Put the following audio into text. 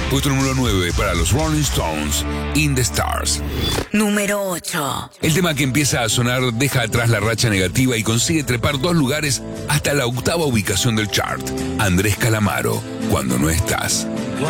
Puesto número 9 para los Rolling Stones, In the Stars. Número 8. El tema que empieza a sonar deja atrás la racha negativa y consigue trepar 2 lugares hasta la 8ª ubicación del chart. Andrés Calamaro, Cuando no estás.